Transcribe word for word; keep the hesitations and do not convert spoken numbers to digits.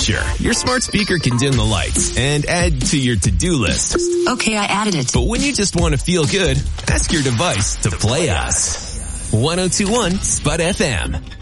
Sure, your smart speaker can dim the lights and add to your to-do list. Okay, I added it. But when you just want to feel good, ask your device to play us. ten twenty-one Spud F M.